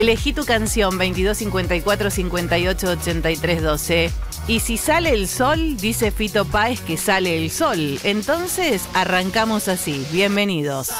Elegí tu canción 22 54 58 83 12. Y si sale el sol, dice Fito Páez que sale el sol. Entonces arrancamos así. Bienvenidos.